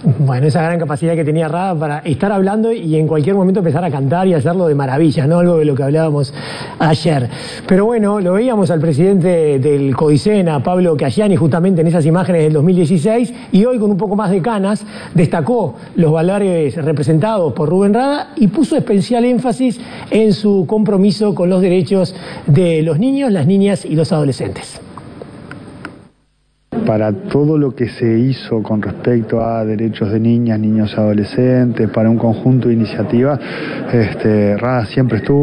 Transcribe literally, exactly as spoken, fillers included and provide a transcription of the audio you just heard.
Bueno, esa gran capacidad que tenía Rada para estar hablando y en cualquier momento empezar a cantar y hacerlo de maravillas, ¿no? Algo de lo que hablábamos ayer. Pero bueno, lo veíamos al presidente del Codicena, Pablo Cayani, justamente en esas imágenes del dos mil dieciséis, y hoy con un poco más de canas destacó los valores representados por Rubén Rada y puso especial énfasis en su compromiso con los derechos de los niños, las niñas y los adolescentes. Para todo lo que se hizo con respecto a derechos de niñas, niños y adolescentes, para un conjunto de iniciativas, este, Rada siempre estuvo.